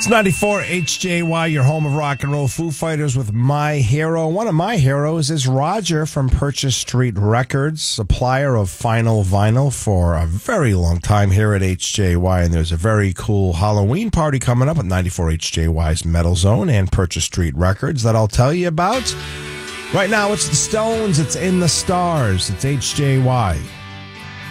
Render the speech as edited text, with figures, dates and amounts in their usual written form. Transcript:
It's 94 HJY, your home of rock and roll. Foo Fighters with My Hero. One of my heroes is Roger from Purchase Street Records, supplier of Final Vinyl for a very long time here at HJY. And there's a very cool Halloween party coming up at 94 HJY's Metal Zone and Purchase Street Records that I'll tell you about. Right now, it's the Stones. It's In the Stars. It's HJY.